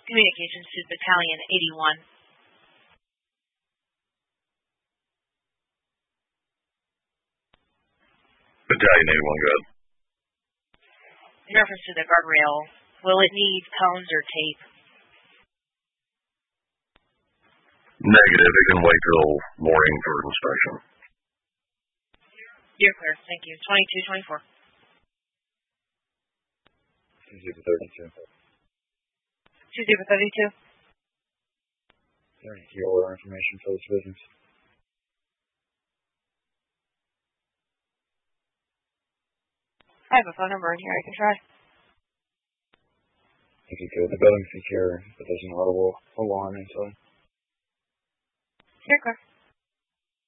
Communications to Battalion 81. Battalion 81, go ahead. In reference to the guardrail, will it need cones or tape? Negative. It can wait till morning for inspection. You're clear. Thank you. 2224. 2-32. 2032. Your order information for this business. I have a phone number in here I can try. If you could, the building's secure, but there's an audible alarm inside. You're clear.